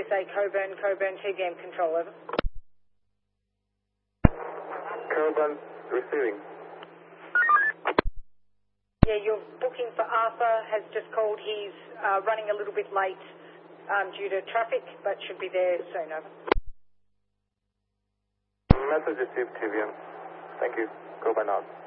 USA Coburn, TBM control, over. Coburn, receiving. Yeah, your booking for Arthur has just called. He's running a little bit late due to traffic, but should be there soon, over. Message received, TBM. Thank you. Coburn out.